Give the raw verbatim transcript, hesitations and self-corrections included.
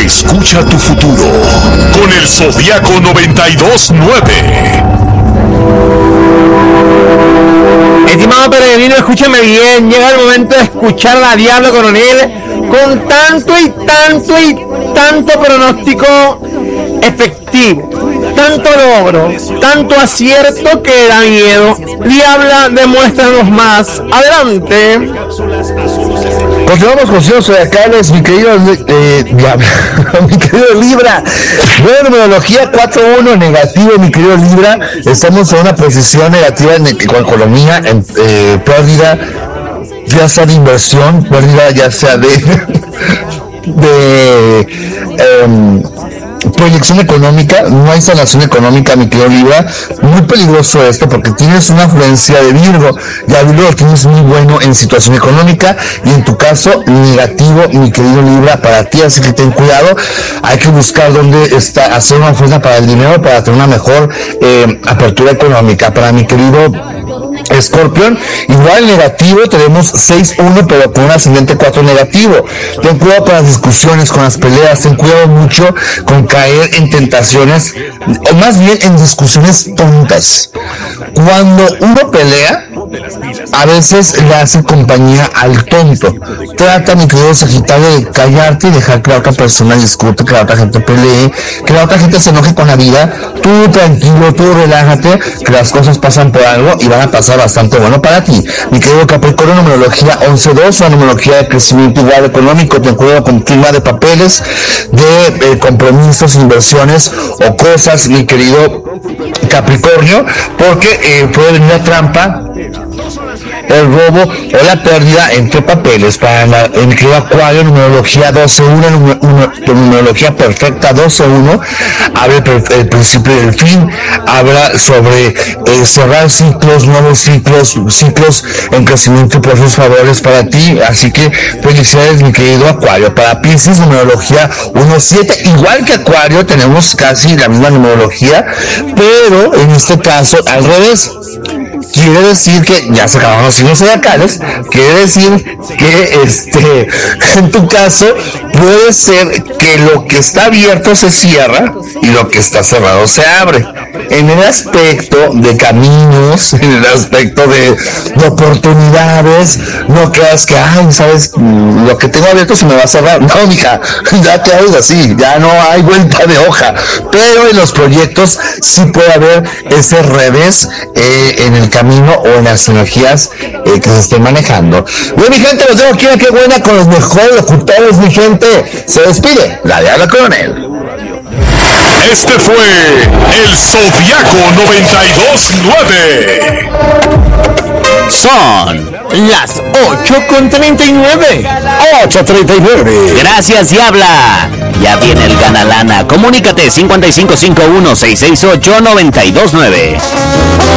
Escucha tu futuro con el Zodiaco noventa y dos nueve. Estimado peregrino, escúchame bien. Llega el momento de escuchar a Diablo Coronel con tanto y tanto y tanto pronóstico efectivo, tanto logro, tanto acierto que da miedo. Diabla, demuéstranos más. Adelante. Continuamos con Ciudad Zodiacales, mi querido eh, Diabla, mi querido Libra. Buena numerología cuatro uno negativo, mi querido Libra. Estamos en una posición negativa en con economía, en eh, pérdida, ya sea de inversión, pérdida ya sea de de eh, proyección económica. No hay sanación económica, mi querido Libra. Muy peligroso esto porque tienes una influencia de Virgo, ya Virgo lo tienes muy bueno en situación económica y en tu caso negativo, mi querido Libra, para ti, así que ten cuidado. Hay que buscar dónde está, hacer una fuerza para el dinero, para tener una mejor eh, apertura económica. Para mi querido Escorpión, igual negativo, tenemos seis uno, pero con un ascendente cuatro negativo. Ten cuidado con las discusiones, con las peleas, ten cuidado mucho con caer en tentaciones, o más bien en discusiones tontas. Cuando uno pelea, a veces le hace compañía al tonto. Trata, mi querido Sagitario, de callarte y dejar que la otra persona discute, que la otra gente pelee, que la otra gente se enoje con la vida. Tú tranquilo, tú relájate, que las cosas pasan por algo y van a pasar bastante bueno para ti. Mi querido Capricornio, numerología once dos, una numerología de crecimiento igual económico. Ten cuidado con firma de papeles, de eh, compromisos, inversiones o cosas, mi querido Capricornio, porque eh, puede venir la trampa, el robo o la pérdida entre papeles. Para la, mi querido Acuario, numerología doce uno, numerología perfecta doce uno, habla el principio y el fin, habla sobre eh, cerrar ciclos, nuevos ciclos, ciclos en crecimiento y por sus favores para ti. Así que felicidades, mi querido Acuario. Para Piscis, numerología uno siete, igual que Acuario, tenemos casi la misma numerología, pero en este caso al revés. Quiere decir que ya se acabaron los signos zodiacales. Quiere decir que este en tu caso puede ser que lo que está abierto se cierra y lo que está cerrado se abre. En el aspecto de caminos, en el aspecto de, de oportunidades, no creas que, ay, sabes, lo que tengo abierto se me va a cerrar. No, mija, ya te haces así, ya no hay vuelta de hoja. Pero en los proyectos sí puede haber ese revés eh, en el camino o en las energías eh, que se estén manejando. Bueno, mi gente, los dejo aquí, qué buena, con los mejores locutores, mi gente. Se despide la Diabla Coronel. Este fue el Zodiaco noventa y dos nueve. Son las ocho con treinta y nueve. ocho treinta y nueve. Gracias, Diabla. Ya viene el Ganalana. Comunícate cincuenta y cinco cincuenta y uno, seiscientos sesenta y ocho, noventa y dos nueve.